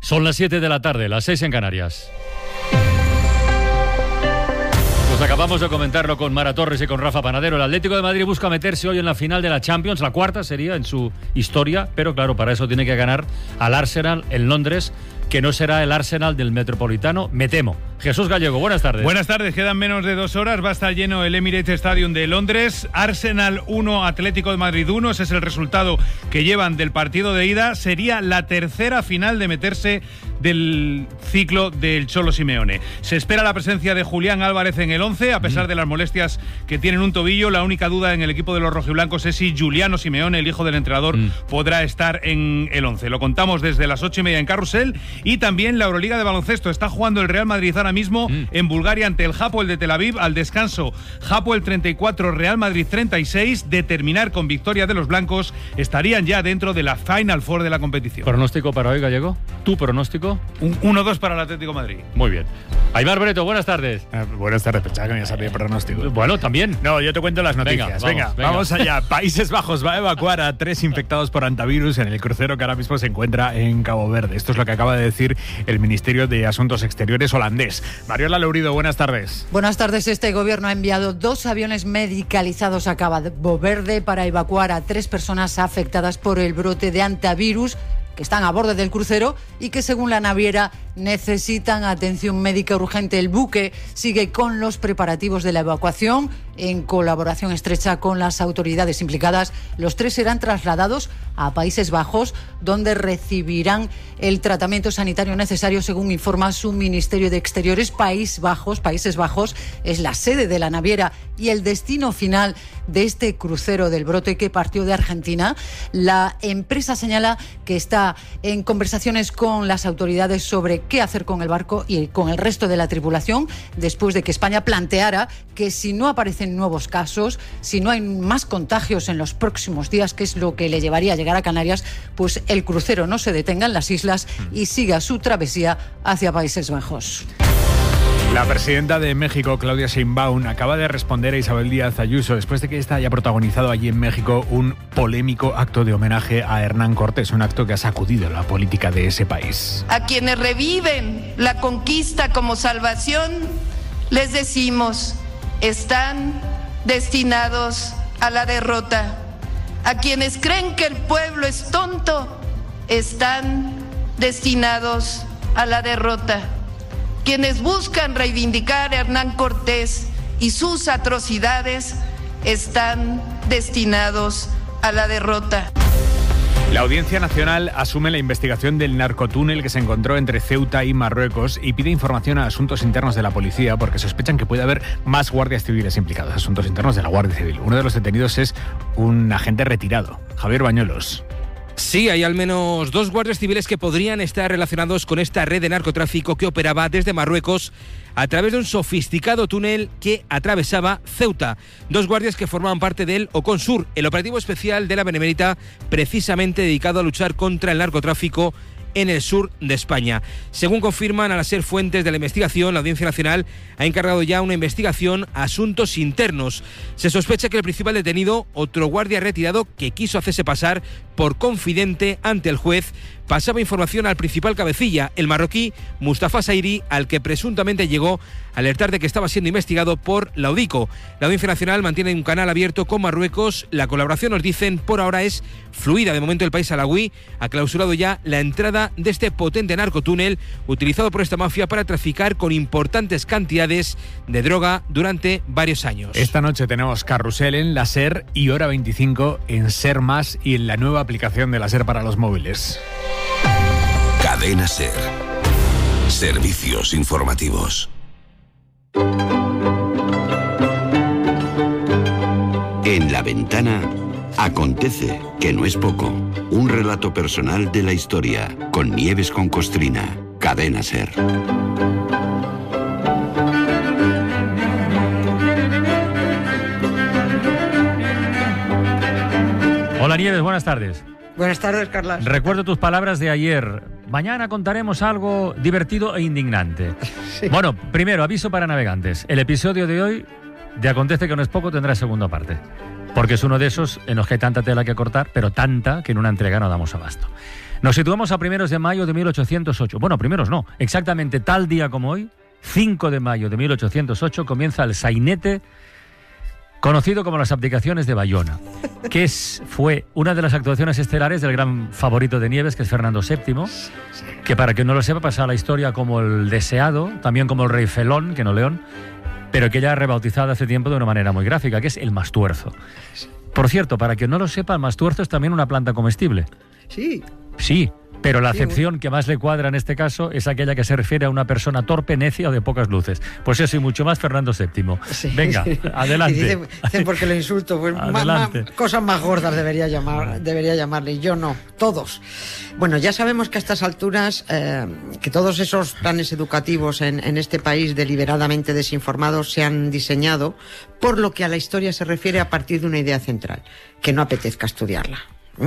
Son las 7 de la tarde, las 6 en Canarias. Pues acabamos de comentarlo con Mara Torres y con Rafa Panadero. El Atlético de Madrid busca meterse hoy en la final de la Champions, la cuarta sería en su historia, pero claro, para eso tiene que ganar al Arsenal en Londres, que no será el Arsenal del Metropolitano, me temo. Jesús Gallego, buenas tardes. Buenas tardes, quedan menos de 2 horas, va a estar lleno el Emirates Stadium de Londres. Arsenal 1, Atlético de Madrid 1, ese es el resultado que llevan del partido de ida. Sería la tercera final de meterse del ciclo del Cholo Simeone. Se espera la presencia de Julián Álvarez en el 11, a pesar de las molestias que tiene en un tobillo. La única duda en el equipo de los rojiblancos es si Giuliano Simeone, el hijo del entrenador, podrá estar en el 11. Lo contamos desde las 8:30 en Carrusel. Y también la Euroliga de baloncesto. Está jugando el Real Madrid ahora mismo en Bulgaria ante el Hapoel de Tel Aviv. Al descanso, Hapoel 34, Real Madrid 36. De terminar con victoria de los blancos, estarían ya dentro de la Final Four de la competición. ¿Pronóstico para hoy, Gallego? ¿Tu pronóstico? Un 1-2 para el Atlético de Madrid. Muy bien. Aimar Breto, buenas tardes. Buenas tardes, pensaba que me sabía el pronóstico. Bueno, también. No, yo te cuento las noticias. Venga, vamos allá. Países Bajos va a evacuar a 3 infectados por hantavirus en el crucero que ahora mismo se encuentra en Cabo Verde. Esto es lo que acaba de decir el Ministerio de Asuntos Exteriores holandés. Mariola Lourido, buenas tardes. Buenas tardes. Este gobierno ha enviado 2 aviones medicalizados a Cabo Verde para evacuar a 3 personas afectadas por el brote de hantavirus que están a bordo del crucero y que, según la naviera, necesitan atención médica urgente. El buque sigue con los preparativos de la evacuación en colaboración estrecha con las autoridades implicadas. Los 3 serán trasladados a Países Bajos, donde recibirán el tratamiento sanitario necesario, según informa su Ministerio de Exteriores. Países Bajos es la sede de la naviera y el destino final de este crucero del brote que partió de Argentina. La empresa señala que está en conversaciones con las autoridades sobre qué hacer con el barco y con el resto de la tripulación, después de que España planteara que si no aparecen nuevos casos, si no hay más contagios en los próximos días, que es lo que le llevaría a llegar a Canarias, pues el crucero no se detenga en las islas y siga su travesía hacia Países Bajos. La presidenta de México, Claudia Sheinbaum, acaba de responder a Isabel Díaz Ayuso después de que ésta haya protagonizado allí en México un polémico acto de homenaje a Hernán Cortés, un acto que ha sacudido la política de ese país. A quienes reviven la conquista como salvación, les decimos, están destinados a la derrota. A quienes creen que el pueblo es tonto, están destinados a la derrota. Quienes buscan reivindicar a Hernán Cortés y sus atrocidades están destinados a la derrota. La Audiencia Nacional asume la investigación del narcotúnel que se encontró entre Ceuta y Marruecos y pide información a asuntos internos de la policía porque sospechan que puede haber más guardias civiles implicados, asuntos internos de la Guardia Civil. Uno de los detenidos es un agente retirado, Javier Bañuelos. Sí, hay al menos 2 guardias civiles que podrían estar relacionados con esta red de narcotráfico que operaba desde Marruecos a través de un sofisticado túnel que atravesaba Ceuta. 2 guardias que formaban parte del Oconsur, el operativo especial de la Benemérita, precisamente dedicado a luchar contra el narcotráfico en el sur de España. Según confirman al ser fuentes de la investigación, la Audiencia Nacional ha encargado ya una investigación a asuntos internos. Se sospecha que el principal detenido, otro guardia retirado que quiso hacerse pasar por confidente ante el juez, pasaba información al principal cabecilla, el marroquí Mustafa Sairi, al que presuntamente llegó a alertar de que estaba siendo investigado por la UDICO. La Audiencia Nacional mantiene un canal abierto con Marruecos. La colaboración, nos dicen, por ahora es fluida. De momento el país alauí ha clausurado ya la entrada de este potente narcotúnel utilizado por esta mafia para traficar con importantes cantidades de droga durante varios años. Esta noche tenemos Carrusel en la SER y Hora 25 en SER Más y en la nueva aplicación de la SER para los móviles. Cadena SER. Servicios informativos. En La Ventana acontece, que no es poco. Un relato personal de la historia con Nieves con Costrina. Cadena SER. Hola Nieves, buenas tardes. Buenas tardes, Carlas. Recuerdo tus palabras de ayer. Mañana contaremos algo divertido e indignante. Sí. Bueno, primero, aviso para navegantes. El episodio de hoy, de Acontece que no es poco, tendrá segunda parte. Porque es uno de esos en los que hay tanta tela que cortar, pero tanta que en una entrega no damos abasto. Nos situamos a primeros de mayo de 1808. Bueno, primeros no, exactamente tal día como hoy, 5 de mayo de 1808, comienza el sainete conocido como las abdicaciones de Bayona, que fue una de las actuaciones estelares del gran favorito de Nieves, que es Fernando VII, que para quien no lo sepa pasa a la historia como el deseado, también como el rey felón, que no león, pero que ya ha rebautizado hace tiempo de una manera muy gráfica, que es el mastuerzo. Por cierto, para quien no lo sepa, el mastuerzo es también una planta comestible. Sí. Sí, pero la acepción que más le cuadra en este caso es aquella que se refiere a una persona torpe, necia o de pocas luces. Pues eso y mucho más, Fernando VII. Sí. Venga, adelante. Dicen porque lo insulto, pues cosas más gordas debería llamarle, y yo no, todos. Bueno, ya sabemos que a estas alturas que todos esos planes educativos en este país deliberadamente desinformados se han diseñado por lo que a la historia se refiere a partir de una idea central, que no apetezca estudiarla.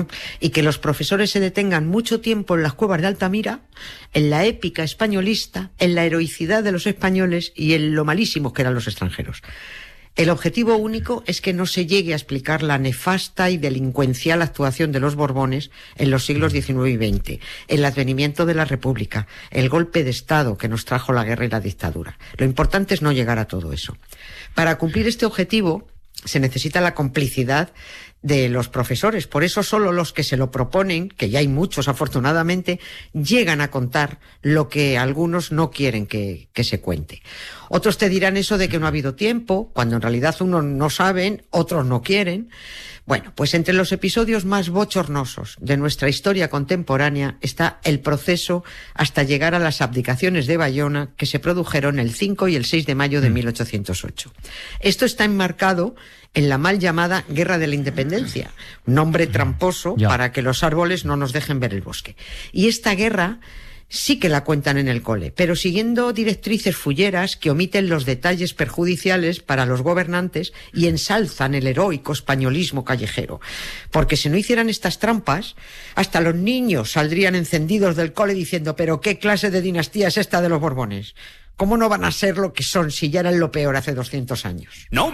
Y que los profesores se detengan mucho tiempo en las cuevas de Altamira, en la épica españolista, en la heroicidad de los españoles y en lo malísimos que eran los extranjeros. El objetivo único es que no se llegue a explicar la nefasta y delincuencial actuación de los Borbones en los siglos XIX y XX, el advenimiento de la República, el golpe de Estado que nos trajo la guerra y la dictadura. Lo importante es no llegar a todo eso. Para cumplir este objetivo se necesita la complicidad de los profesores. Por eso solo los que se lo proponen, que ya hay muchos afortunadamente, llegan a contar lo que algunos no quieren que se cuente. Otros te dirán eso de que no ha habido tiempo, cuando en realidad unos no saben, otros no quieren. Bueno, pues entre los episodios más bochornosos de nuestra historia contemporánea está el proceso hasta llegar a las abdicaciones de Bayona, que se produjeron el 5 y el 6 de mayo de 1808. Esto está enmarcado en la mal llamada Guerra de la Independencia, un nombre tramposo para que los árboles no nos dejen ver el bosque. Y esta guerra sí que la cuentan en el cole, pero siguiendo directrices fulleras que omiten los detalles perjudiciales para los gobernantes y ensalzan el heroico españolismo callejero. Porque si no hicieran estas trampas, hasta los niños saldrían encendidos del cole diciendo «¿Pero qué clase de dinastía es esta de los Borbones? ¿Cómo no van a ser lo que son si ya eran lo peor hace 200 años?» No